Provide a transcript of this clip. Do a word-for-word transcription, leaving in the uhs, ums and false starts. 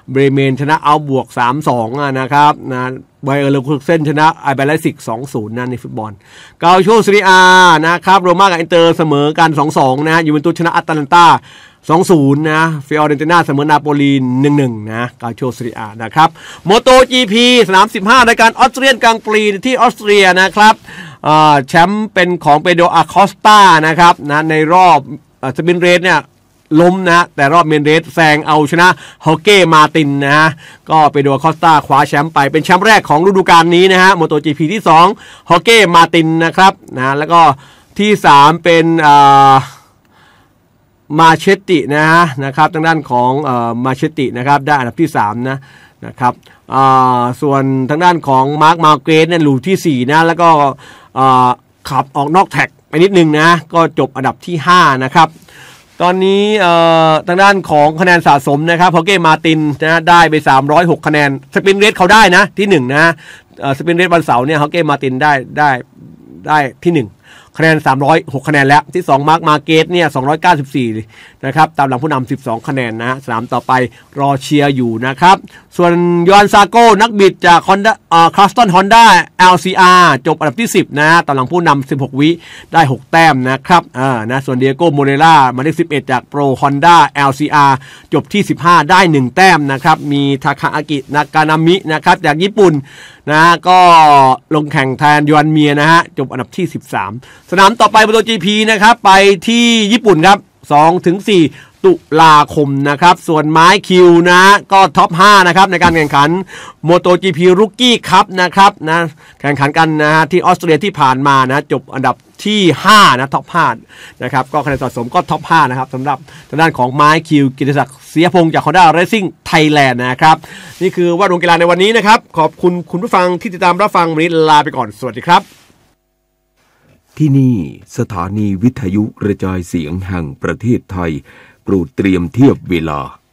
เบรเมนชนะเอาบวก สามสอง อ่ะนะครับนะไบเออร์เลเวอร์คูเซ่นชนะไอแบลไลซิก สองศูนย์ นะในฟุตบอลกาโชซีเรียนะครับโรม่ากับอินเตอร์เสมอกัน สองสอง นะยูเวนตุสชนะอัตแลนตา สองศูนย์ นะฟิออเรนติน่าเสมอนาโปลี หนึ่งหนึ่ง นะกาโชซีเรียนะครับโมโต จี พี สนามสิบห้ารายการออสเตรียนกลางปรีที่ออสเตรียนะครับแชมป์เป็นของเปโดอาคอสตานะครับนะในรอบสปินเรสเนี่ยล้มนะแต่รอบเมนเรสแซงเอาชนะฮอเก้มาตินนะฮะก็เปโดอาคอสตาคว้าแชมป์ไปเป็นแชมป์แรกของฤดูกาลนี้นะฮะโมโต จี พี ที่สองฮอเก้มาตินนะครับนะแล้วก็ที่สามเป็นอ่ามาเชตินะฮะนะครับทางด้านของเอ่อมาเชตินะครับได้อันดับที่สามนะนะครับอ่าส่วนทางด้านของมาร์คมาร์เกรสเนี่ยหลูที่สี่นะแล้วก็อ่าขับออกนอกแท็กไปนิดนึงนะก็จบอันดับที่ห้านะครับตอนนี้เอ่อทางด้านของคะแนนสะสมนะครับฮอเก้มาตินนะได้ไปสามร้อยหกคะแนนสปินเรสเขาได้นะที่หนึ่งนะเอ่อสปินเรสวันเสาร์เนี่ยฮอเก้มาตินได้ได้ได้ที่หนึ่งคะแนนสามร้อยหกคะแนนแล้วที่สองมาร์คมาร์เกตเนี่ยสองร้อยเก้าสิบสี่นะครับตามหลังผู้นำสิบสองคะแนนนะสนามต่อไปรอเชียร์อยู่นะครับส่วนยอนซาโก้นักบิดจากฮอนด้าอ่าคลาสตันฮอนด้า แอล ซี อาร์ จบอันดับที่สิบนะตามหลังผู้นำสิบหกวิได้หกแต้มนะครับอ่านะส่วนเดียโก้โมเรล่าหมายเลขสิบเอ็ดจากโปรฮอนด้า แอล ซี อาร์ จบที่สิบห้าได้หนึ่งแต้มนะครับมีทาคาอากินากานามินะครับจากญี่ปุ่นนะก็ลงแข่งแทนยอนเมียนะฮะจบอันดับที่สิบสามสนามต่อไปโมโต จี พี นะครับไปที่ญี่ปุ่นครับ สองถึงสี่ ตุลาคมนะครับส่วนไม้คิวนะก็ท็อปห้านะครับในการแข่งขัน MotoGP Rookie Cup นะครับนะแข่งขันกันนะฮะที่ออสเตรเลียที่ผ่านมานะจบอันดับที่ห้านะท็อปห้านะครับก็คะแนนสะสมก็ท็อปห้านะครับสำหรับทางด้านของไม้คิวกิติศักดิ์เสียพงศ์จาก Honda Racing Thailand นะครับนี่คือว่าดวงกีฬาในวันนี้นะครับขอบคุณคุณผู้ฟังที่ติดตามรับฟังวันนี้ลาไปก่อนสวัสดีครับที่นี่สถานีวิทยุกระจายเสียงแห่งประเทศไทยโปรดเตรียมเทียบเวลา